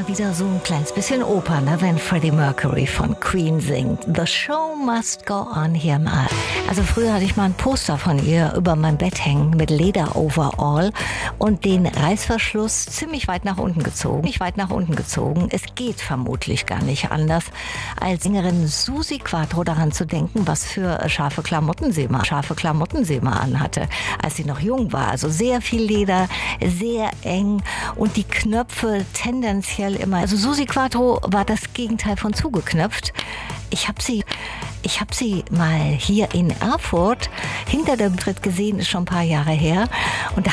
mal wieder so ein kleines bisschen Oper, ne, wenn Freddie Mercury von Queen singt. The show must go on hier mal. Also früher hatte ich mal ein Poster von ihr über mein Bett hängen mit Lederoverall und den Reißverschluss ziemlich weit nach unten gezogen. Es geht vermutlich gar nicht anders, als Sängerin Susi Quatro daran zu denken, was für scharfe Klamotten sie mal anhatte, als sie noch jung war. Also sehr viel Leder, sehr eng und die Knöpfe tendenziell immer. Also Susi Quatro war das Gegenteil von zugeknöpft. Ich habe sie mal hier in Erfurt hinter dem Tritt gesehen, ist schon ein paar Jahre her. Und da